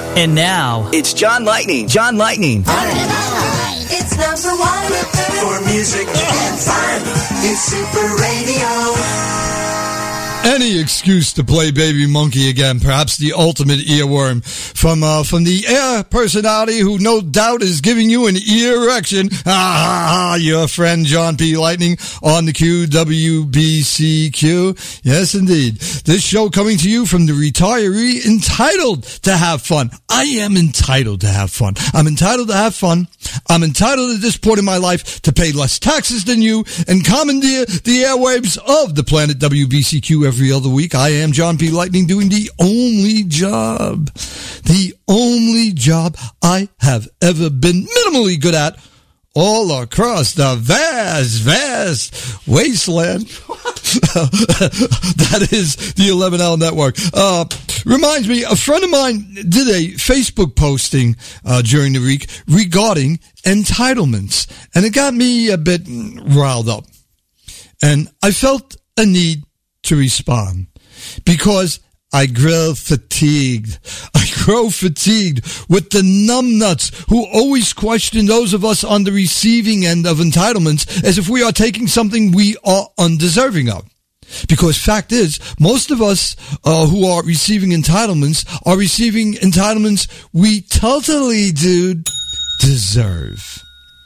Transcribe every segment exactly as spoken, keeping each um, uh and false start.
And now, it's John Lightning. John Lightning. It's number one for music and fun. It's Super Radio. Any excuse to play Baby Monkey again, perhaps the ultimate earworm from uh, from the air personality who no doubt is giving you an ear erection. Ah, ha, ha, your friend John P. Lightning on the Q W B C Q. Yes, indeed. This show coming to you from the retiree entitled to have fun. I am entitled to have fun. I'm entitled to have fun. I'm entitled at this point in my life to pay less taxes than you and commandeer the airwaves of the planet W B C Q every other week. I am John P. Lightning doing the only job, the only job I have ever been minimally good at all across the vast, vast wasteland. That is the eleven L Network. Uh, reminds me, a friend of mine did a Facebook posting uh, during the week regarding entitlements, and it got me a bit riled up. And I felt a need to respond because I grow fatigued. I grow fatigued with the numbnuts who always question those of us on the receiving end of entitlements as if we are taking something we are undeserving of. Because fact is, most of us uh, who are receiving entitlements are receiving entitlements we totally, dude, deserve.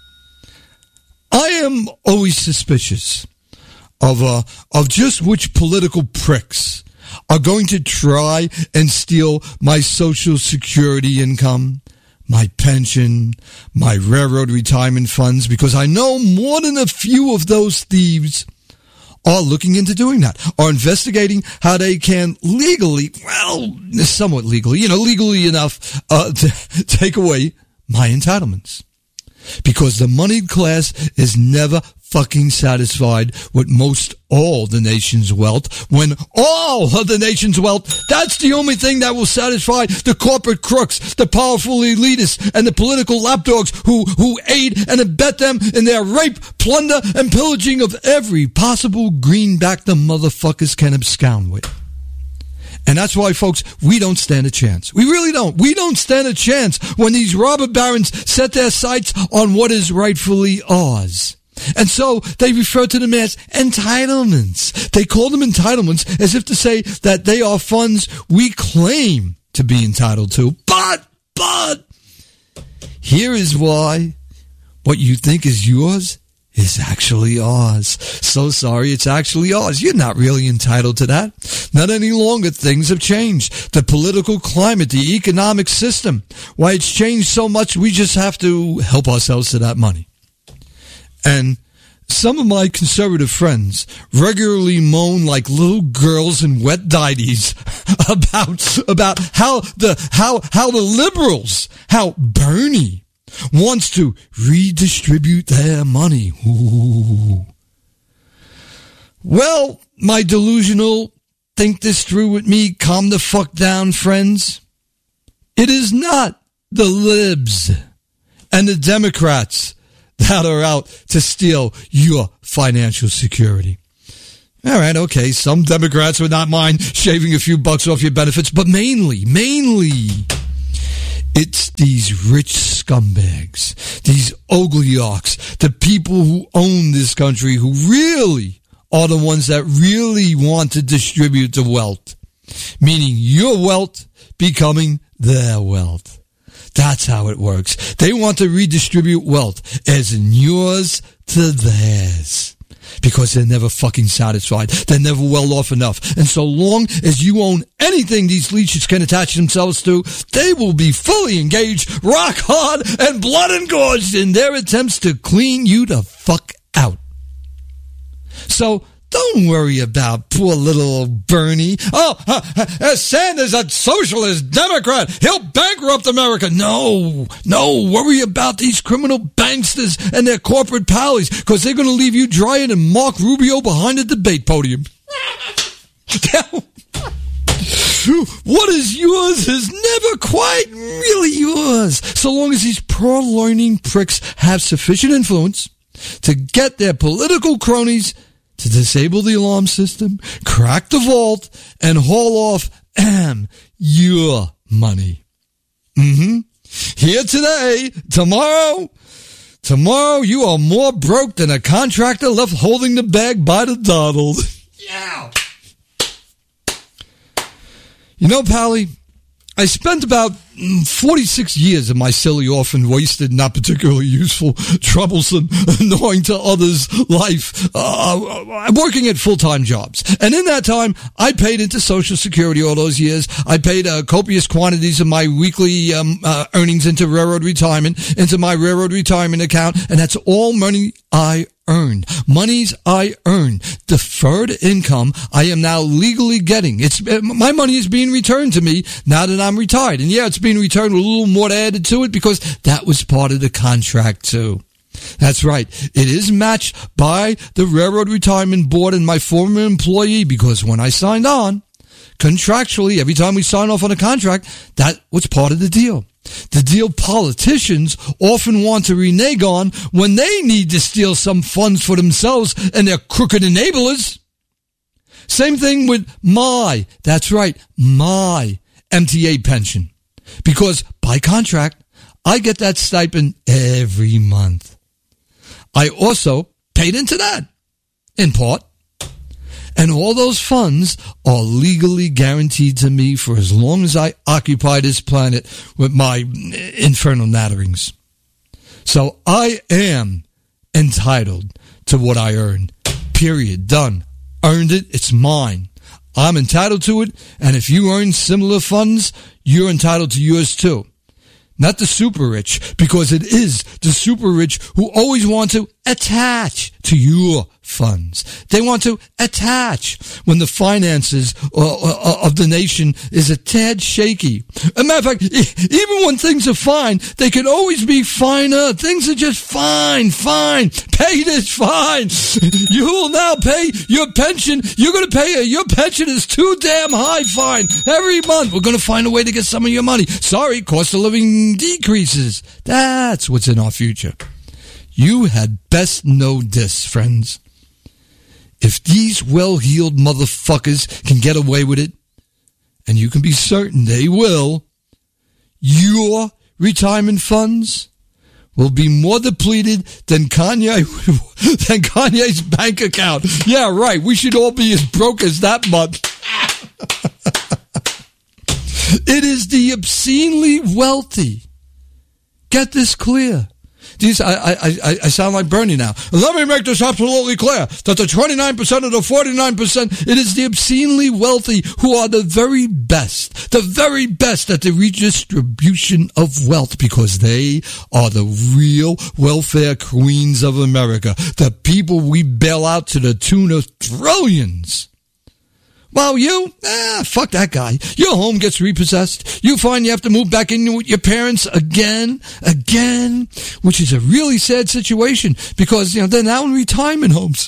I am always suspicious of uh, of just which political pricks are going to try and steal my Social Security income, my pension, my railroad retirement funds, because I know more than a few of those thieves are looking into doing that, are investigating how they can legally, well, somewhat legally, you know, legally enough uh, to take away my entitlements. Because the moneyed class is never fucking satisfied with most all the nation's wealth, when all of the nation's wealth, that's the only thing that will satisfy the corporate crooks, the powerful elitists, and the political lapdogs who, who aid and abet them in their rape, plunder, and pillaging of every possible greenback the motherfuckers can abscond with. And that's why, folks, we don't stand a chance. We really don't. We don't stand a chance when these robber barons set their sights on what is rightfully ours. And so they refer to them as entitlements. They call them entitlements as if to say that they are funds we claim to be entitled to. But, but, here is why what you think is yours is actually ours. So sorry, it's actually ours. You're not really entitled to that. Not any longer. Things have changed. The political climate, the economic system. Why it's changed so much, we just have to help ourselves to that money. And some of my conservative friends regularly moan like little girls in wet diaties about, about how the, how, how the liberals, how Bernie wants to redistribute their money. Ooh. Well, my delusional, think this through with me, calm the fuck down friends. It is not the libs and the Democrats that are out to steal your financial security. All right, okay, some Democrats would not mind shaving a few bucks off your benefits, but mainly, mainly, it's these rich scumbags, these oligarchs, the people who own this country who really are the ones that really want to distribute the wealth, meaning your wealth becoming their wealth. That's how it works. They want to redistribute wealth as in yours to theirs. Because they're never fucking satisfied. They're never well off enough. And so long as you own anything these leeches can attach themselves to, they will be fully engaged, rock hard, and blood engorged in their attempts to clean you the fuck out. So don't worry about poor little Bernie. Oh, uh, uh, Sanders, a socialist Democrat. He'll bankrupt America. No, no, worry about these criminal banksters and their corporate pallies, because they're going to leave you drying and Mark Rubio behind the debate podium. What is yours is never quite really yours, so long as these purloining pricks have sufficient influence to get their political cronies to disable the alarm system, crack the vault, and haul off um, your money. Mm-hmm. Here today, tomorrow, tomorrow you are more broke than a contractor left holding the bag by the Donald. Yeah. You know, Pally, I spent about forty-six years of my silly, often wasted, not particularly useful, troublesome, annoying to others' life, uh, working at full-time jobs. And in that time, I paid into Social Security all those years. I paid uh, copious quantities of my weekly um, uh, earnings into railroad retirement, into my railroad retirement account, and that's all money I earned. Monies I earned. Deferred income I am now legally getting. It's my money is being returned to me now that I'm retired. And yeah, it's being returned with a little more added to it because that was part of the contract too. That's right. It is matched by the Railroad Retirement Board and my former employee because when I signed on, contractually, every time we sign off on a contract, that was part of the deal. The deal politicians often want to renege on when they need to steal some funds for themselves and their crooked enablers. Same thing with my, that's right, my M T A pension. Because by contract, I get that stipend every month. I also paid into that, in part. And all those funds are legally guaranteed to me for as long as I occupy this planet with my infernal natterings. So I am entitled to what I earn. Period. Done. Earned it. It's mine. I'm entitled to it. And if you earn similar funds, you're entitled to yours too. Not the super rich, because it is the super rich who always want to attach to your funds. They want to attach when the finances uh, of the nation is a tad shaky. As a matter of fact, even when things are fine, they can always be finer. Things are just fine, fine. Paid is fine. You will now pay your pension. You're going to pay it. Your pension is too damn high, fine. Every month, we're going to find a way to get some of your money. Sorry, cost of living decreases. That's what's in our future. You had best know this, friends. If these well-heeled motherfuckers can get away with it, and you can be certain they will, your retirement funds will be more depleted than Kanye than Kanye's bank account. Yeah, right. We should all be as broke as that month. It is the obscenely wealthy. Get this clear. These, I, I, I, I sound like Bernie now. Let me make this absolutely clear, that the twenty-nine percent of the forty-nine percent, it is the obscenely wealthy who are the very best, the very best at the redistribution of wealth, because they are the real welfare queens of America, the people we bail out to the tune of trillions. Well, you, ah, fuck that guy. Your home gets repossessed. You find you have to move back in with your parents again, again, which is a really sad situation because, you know, they're now in retirement homes.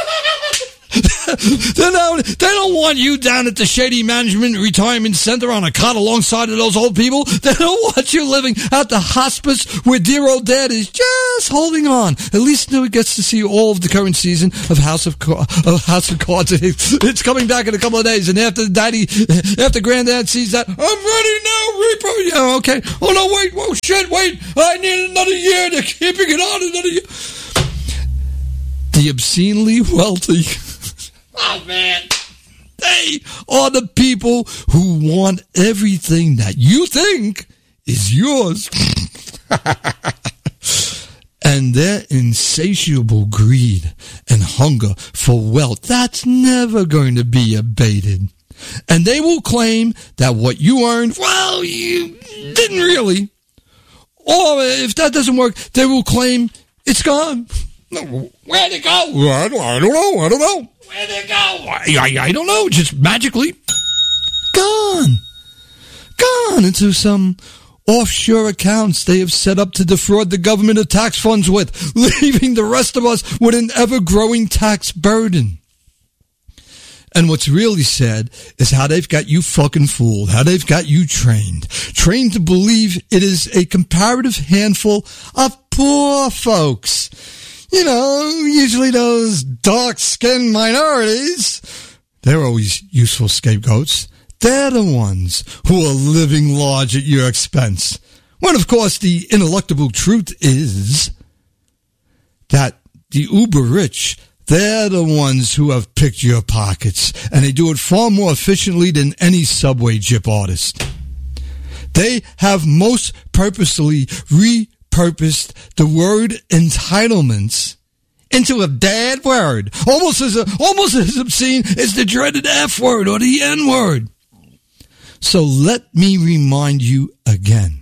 They're now, they don't want you down at the Shady Management Retirement Center on a cot alongside of those old people. They don't want you living at the hospice where dear old dad is just holding on. At least he gets to see all of the current season of House of, of House of Cards. It's coming back in a couple of days, and after daddy, after granddad sees that, I'm ready now, Reaper. Yeah, okay. Oh no, wait, whoa, shit, wait. I need another year to keeping it on another year. The obscenely wealthy. Oh, man. They are the people who want everything that you think is yours. And their insatiable greed and hunger for wealth, that's never going to be abated. And they will claim that what you earned, well, you didn't really. Or if that doesn't work, they will claim it's gone. Where'd it go? I don't, I don't know. I don't know. Where'd it go? I, I, I don't know. Just magically gone. Gone into some offshore accounts they have set up to defraud the government of tax funds with, leaving the rest of us with an ever-growing tax burden. And what's really sad is how they've got you fucking fooled, how they've got you trained, trained to believe it is a comparative handful of poor folks. You know, usually those dark-skinned minorities, they're always useful scapegoats. they're the ones who are living large at your expense. When, of course, the ineluctable truth is that the uber rich, they're the ones who have picked your pockets, and they do it far more efficiently than any Subway Jip artist. They have most purposely repurposed the word entitlements into a bad word, almost as a, almost as obscene as the dreaded F word or the N word. So let me remind you again.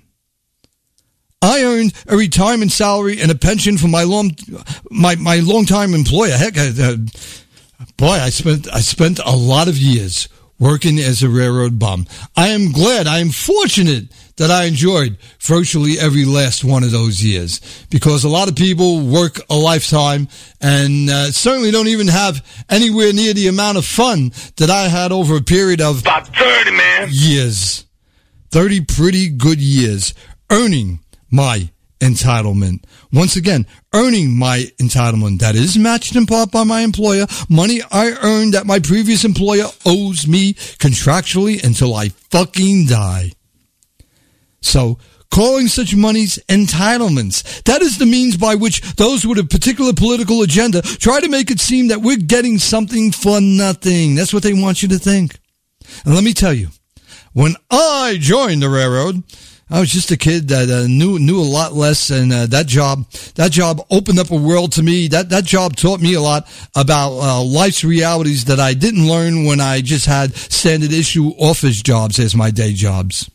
I earned a retirement salary and a pension from my long, my my longtime employer. Heck, uh, boy, I spent I spent a lot of years working as a railroad bum. I am glad, I am fortunate that I enjoyed virtually every last one of those years, because a lot of people work a lifetime and uh, certainly don't even have anywhere near the amount of fun that I had over a period of about thirty, man. years. thirty pretty good years earning my entitlement. Once again, earning my entitlement. That is matched in part by my employer. Money I earned that my previous employer owes me contractually until I fucking die. So, calling such monies entitlements, that is the means by which those with a particular political agenda try to make it seem that we're getting something for nothing. That's what they want you to think. And let me tell you, when I joined the railroad, I was just a kid that uh, knew knew a lot less, and uh, that job that job opened up a world to me. That that job taught me a lot about uh, life's realities that I didn't learn when I just had standard issue office jobs as my day jobs.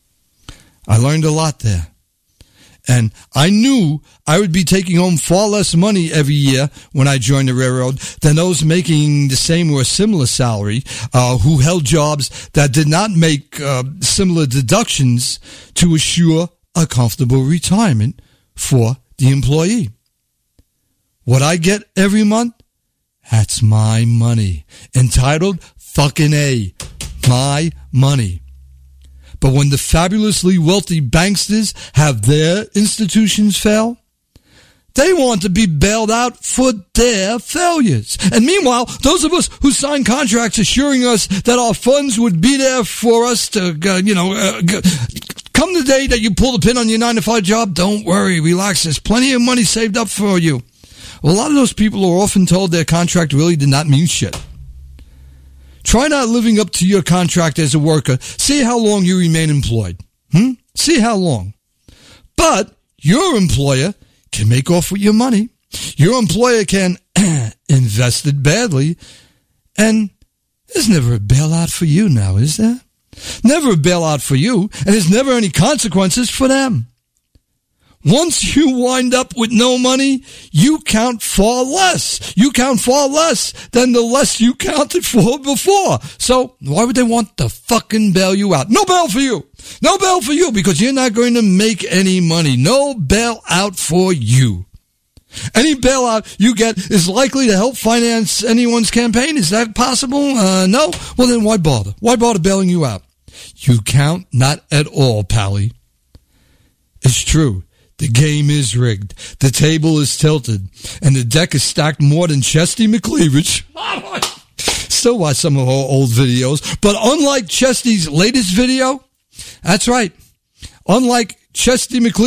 I learned a lot there. And I knew I would be taking home far less money every year when I joined the railroad than those making the same or similar salary, uh, who held jobs that did not make uh, similar deductions to assure a comfortable retirement for the employee. What I get every month, that's my money. Entitled fucking A. My money. But when the fabulously wealthy banksters have their institutions fail, they want to be bailed out for their failures. And meanwhile, those of us who sign contracts assuring us that our funds would be there for us to, uh, you know, uh, come the day that you pull the pin on your nine to five job, don't worry, relax, there's plenty of money saved up for you. Well, a lot of those people are often told their contract really did not mean shit. Try not living up to your contract as a worker. See how long you remain employed. Hmm? See how long. But your employer can make off with your money. Your employer can invest it badly. And there's never a bailout for you now, is there? Never a bailout for you. And there's never any consequences for them. Once you wind up with no money, you count far less. You count far less than the less you counted for before. So why would they want to fucking bail you out? No bail for you. No bail for you because you're not going to make any money. No bailout for you. Any bailout you get is likely to help finance anyone's campaign. Is that possible? Uh, no? Well, then why bother? Why bother bailing you out? You count not at all, Pally. It's true. The game is rigged. The table is tilted. And the deck is stacked more than Chesty McCleavage. Still watch some of our old videos. But unlike Chesty's latest video, that's right. Unlike Chesty McCleavage,